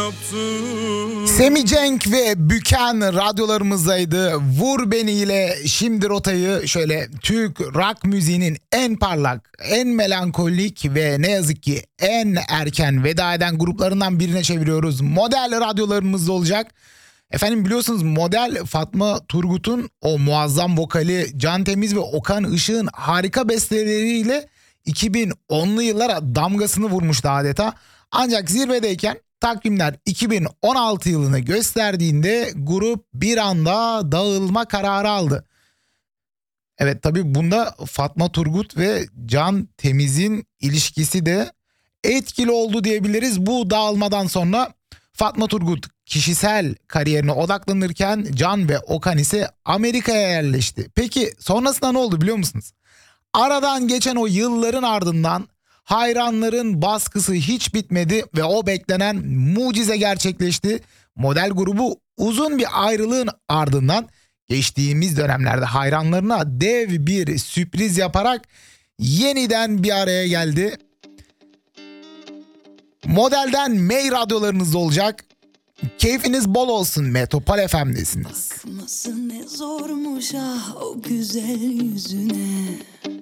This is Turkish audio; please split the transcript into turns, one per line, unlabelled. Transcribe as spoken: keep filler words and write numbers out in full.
yaptım.
Semih Cenk ve Büken radyolarımızdaydı. Vur Beni ile şimdi rotayı şöyle Türk rock müziğinin en parlak, en melankolik ve ne yazık ki en erken veda eden gruplarından birine çeviriyoruz. Model radyolarımızda olacak. Efendim biliyorsunuz Model Fatma Turgut'un o muazzam vokali, Can Temiz ve Okan Işık'ın harika besteleriyle iki bin onlu yıllara damgasını vurmuştu adeta. Ancak zirvedeyken takvimler iki bin on altı yılını gösterdiğinde grup bir anda dağılma kararı aldı. Evet tabii bunda Fatma Turgut ve Can Temiz'in ilişkisi de etkili oldu diyebiliriz. Bu dağılmadan sonra Fatma Turgut kişisel kariyerine odaklanırken Can ve Okan ise Amerika'ya yerleşti. Peki sonrasında ne oldu biliyor musunuz? Aradan geçen o yılların ardından hayranların baskısı hiç bitmedi ve o beklenen mucize gerçekleşti. Model grubu uzun bir ayrılığın ardından geçtiğimiz dönemlerde hayranlarına dev bir sürpriz yaparak yeniden bir araya geldi. Modelden May radyolarınızda olacak. Keyfiniz bol olsun, Metropol F M'desiniz.
Bakması ne zormuş ah o güzel yüzüne.